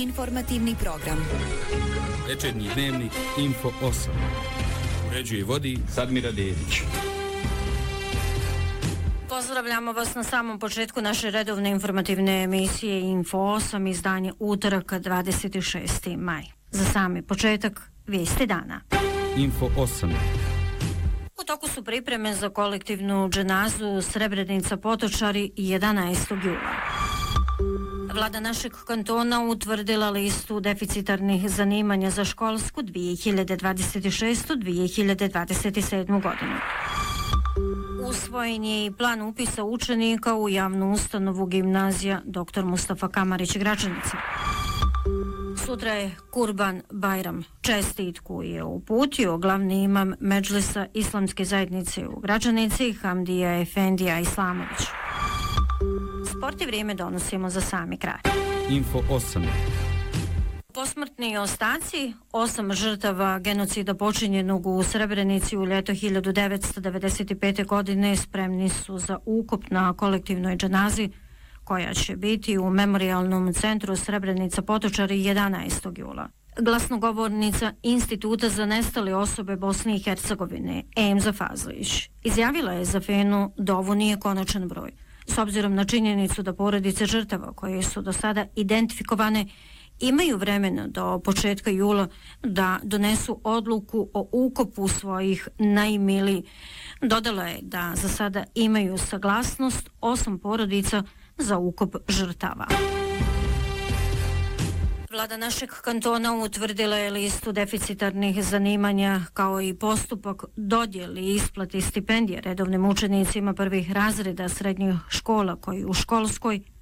Informativni program. Večernji dnevnik Info 8. Uređuje i vodi Sadmira Dedić. Pozdravljamo vas na samom početku naše redovne informativne emisije Info 8, izdanje utorak 26. maj. Za sami početak vijesti dana. Info 8. U toku su pripreme za kolektivnu dženazu Srebrenica Potočari 11. jula. Vlada našeg kantona utvrdila listu deficitarnih zanimanja za školsku 2026-2027 godinu. Usvojen je i plan upisa učenika u javnu ustanovu gimnazija dr. Mustafa Kamarić Gračanica. Sutra je Kurban Bajram. Čestitku je uputio glavni imam Medžlisa Islamske zajednice u Gračanici Hamdija Efendija Islamović. Sport i vrijeme donosimo za sami kraj. Info 8. Posmrtni ostaci 8 žrtava genocida počinjenog u Srebrenici u ljeto 1995. godine spremni su za ukop na kolektivnoj dženazi koja će biti u memorialnom centru Srebrenica Potočari 11. jula. Glasnogovornica Instituta za nestale osobe Bosne i Hercegovine Emza Fazlić izjavila je za FENU da ovo nije konačan broj. S obzirom na činjenicu da porodice žrtava koje su do sada identifikovane imaju vremena do početka jula da donesu odluku o ukopu svojih najmilijih. Dodala je da za sada imaju saglasnost 8 porodica za ukop žrtava. Vlada našeg kantona utvrdila je listu deficitarnih zanimanja kao i postupak dodjeli i isplati stipendije redovnim učenicima prvih razreda srednjih škola koji u školskoj